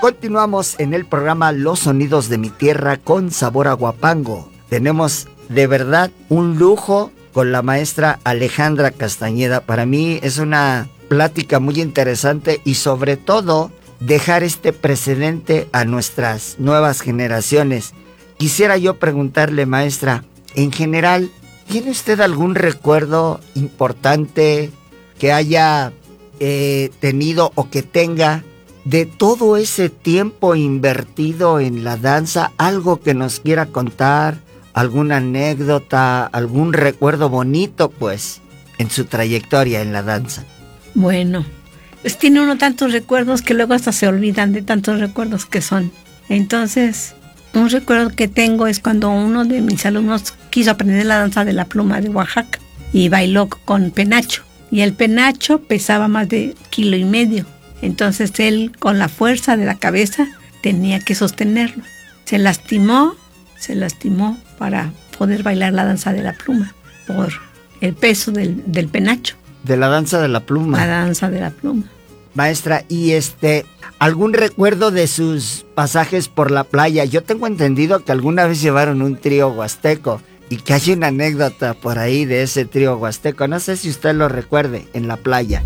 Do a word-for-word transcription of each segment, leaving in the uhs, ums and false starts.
Continuamos en el programa Los Sonidos de mi Tierra con sabor a Huapango. Tenemos de verdad un lujo con la maestra Alejandra Castañeda. Para mí es una plática muy interesante y sobre todo dejar este precedente a nuestras nuevas generaciones. Quisiera yo preguntarle, maestra, en general, ¿tiene usted algún recuerdo importante que haya eh, tenido o que tenga de todo ese tiempo invertido en la danza? Algo que nos quiera contar, alguna anécdota, algún recuerdo bonito, pues, en su trayectoria en la danza. Bueno, pues tiene uno tantos recuerdos que luego hasta se olvidan de tantos recuerdos que son. Entonces, un recuerdo que tengo es cuando uno de mis alumnos quiso aprender la danza de la pluma de Oaxaca y bailó con penacho. Y el penacho pesaba más de kilo y medio. Entonces él, con la fuerza de la cabeza, tenía que sostenerlo. Se lastimó, se lastimó para poder bailar la danza de la pluma por el peso del, del penacho. De la danza de la pluma. La danza de la pluma. Maestra, y este, ¿algún recuerdo de sus pasajes por la playa? Yo tengo entendido que alguna vez llevaron un trío huasteco y que hay una anécdota por ahí de ese trío huasteco. No sé si usted lo recuerde, en la playa.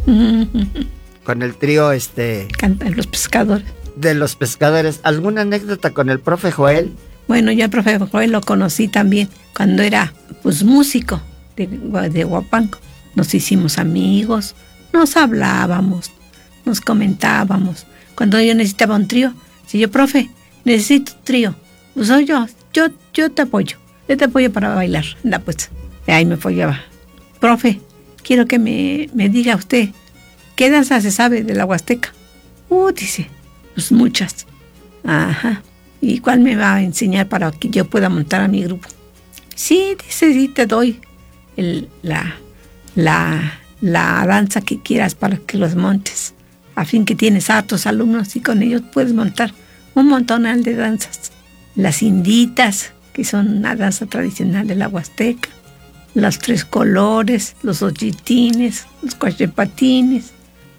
Con el trío, este... Cantan los pescadores. De los pescadores. ¿Alguna anécdota con el profe Joel? Bueno, yo al profe Joel lo conocí también cuando era, pues, músico de, de Huapango. Nos hicimos amigos, nos hablábamos, nos comentábamos. Cuando yo necesitaba un trío, si yo, profe, necesito un trío, pues soy yo, yo, yo te apoyo, yo te apoyo para bailar. Anda, pues, de ahí me apoyaba. Profe, quiero que me, me diga usted, ¿qué danza se sabe de la Huasteca? Uh, dice, pues muchas. Ajá. ¿Y cuál me va a enseñar para que yo pueda montar a mi grupo? Sí, dice, sí, te doy el, la, la, la danza que quieras para que los montes. A fin que tienes hartos alumnos y con ellos puedes montar un montonal de danzas. Las inditas, que son una danza tradicional de la Huasteca. Los tres colores, los ochitines, los cuachepatines.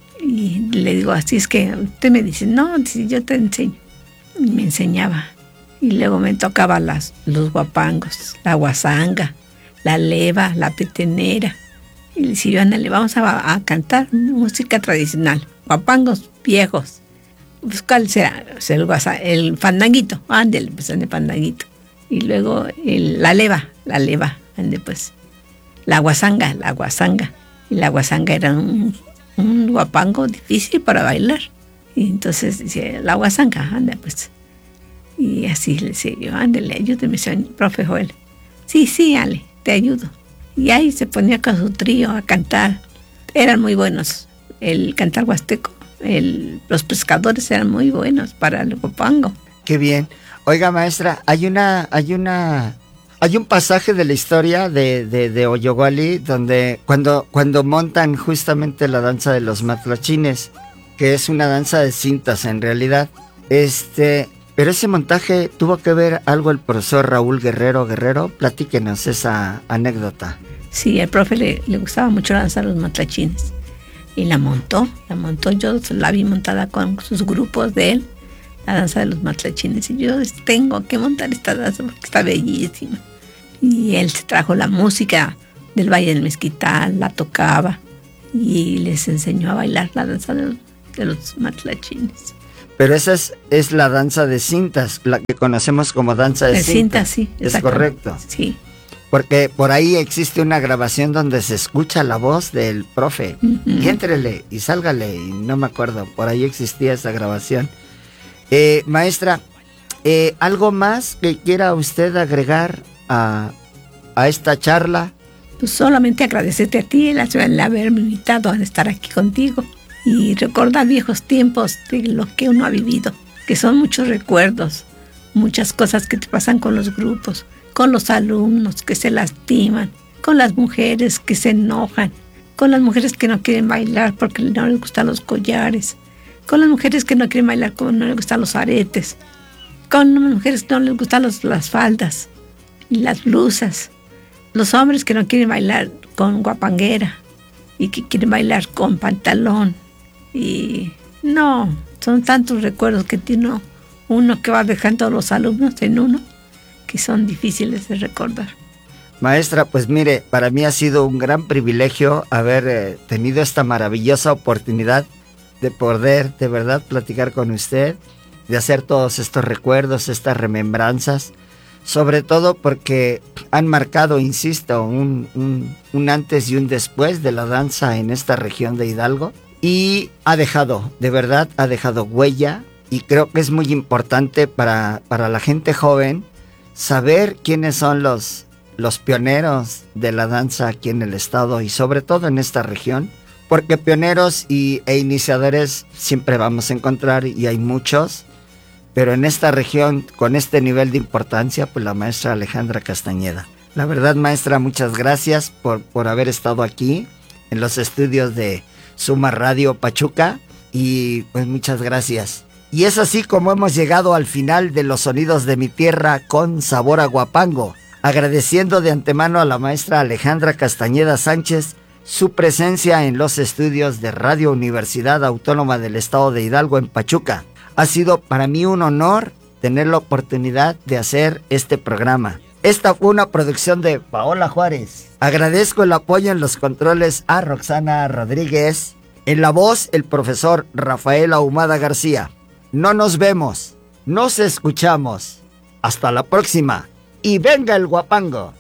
Y le digo, así es que usted me dice, no, dice, yo te enseño. Y me enseñaba. Y luego me tocaba las, los guapangos, la guasanga, la leva, la petenera. Y le decía yo, ándale, vamos a, a cantar música tradicional. Guapangos viejos. Pues, ¿cuál será? El, guasa, el fandanguito. Ándale, pues, ande fandanguito. Y luego el, la leva, la leva, ande, pues. La guasanga, la guasanga. Y la guasanga era un, un guapango difícil para bailar. Y entonces dice, la guasanga, anda pues. Y así le decía yo, ándale, ayúdeme, señor profe Joel. Sí, sí, Ale, te ayudo. Y ahí se ponía con su trío a cantar. Eran muy buenos. El cantar huasteco, el, los pescadores eran muy buenos para el guapango. Qué bien. Oiga, maestra, hay una, hay una, hay un pasaje de la historia de, de, de Oyoguali donde cuando, cuando montan justamente la danza de los matlachines, que es una danza de cintas en realidad. Este, pero ese montaje tuvo que ver algo el profesor Raúl Guerrero Guerrero. Platíquenos esa anécdota. Sí, al profe le, le gustaba mucho la danza de los matlachines. Y la montó, la montó. Yo la vi montada con sus grupos de él, la danza de los matlachines. Y yo tengo que montar esta danza porque está bellísima. Y él se trajo la música del Valle del Mezquital, la tocaba y les enseñó a bailar la danza de los de los matlachines. Pero esa es, es la danza de cintas, la que conocemos como danza de, de cintas. cintas. Sí, es correcto. Sí. Porque por ahí existe una grabación donde se escucha la voz del profe. Uh-huh. Y éntrele y sálgale, y no me acuerdo, por ahí existía esa grabación. Eh, maestra, eh, ¿algo más que quiera usted agregar a, a esta charla? Pues solamente agradecerte a ti el, el haberme invitado a estar aquí contigo. Y recordar viejos tiempos de lo que uno ha vivido, que son muchos recuerdos, muchas cosas que te pasan con los grupos, con los alumnos que se lastiman, con las mujeres que se enojan, con las mujeres que no quieren bailar porque no les gustan los collares, con las mujeres que no quieren bailar porque no les gustan los aretes, con las mujeres que no les gustan los, las faldas y las blusas, los hombres que no quieren bailar con guapanguera y que quieren bailar con pantalón. Y no, Son tantos recuerdos que tiene uno, uno que va dejando los alumnos en uno, que son difíciles de recordar. Maestra, pues mire, para mí ha sido un gran privilegio haber eh, tenido esta maravillosa oportunidad de poder de verdad platicar con usted, de hacer todos estos recuerdos, estas remembranzas, sobre todo porque han marcado, insisto, un, un, un antes y un después de la danza en esta región de Hidalgo, y ha dejado, de verdad, ha dejado huella, y creo que es muy importante para, para la gente joven saber quiénes son los, los pioneros de la danza aquí en el estado y sobre todo en esta región, porque pioneros y, e iniciadores siempre vamos a encontrar y hay muchos, pero en esta región con este nivel de importancia, pues la maestra Alejandra Castañeda. La verdad, maestra, muchas gracias por, por haber estado aquí en los estudios de Suma Radio Pachuca y pues muchas gracias. Y es así como hemos llegado al final de Los Sonidos de mi Tierra con sabor a Huapango, agradeciendo de antemano a la maestra Alejandra Castañeda Sánchez su presencia en los estudios de Radio Universidad Autónoma del Estado de Hidalgo en Pachuca. Ha sido para mí un honor tener la oportunidad de hacer este programa. Esta fue una producción de Paola Juárez. Agradezco el apoyo en los controles a Roxana Rodríguez. En la voz, el profesor Rafael Ahumada García. No nos vemos, nos escuchamos. Hasta la próxima. Y venga el Huapango.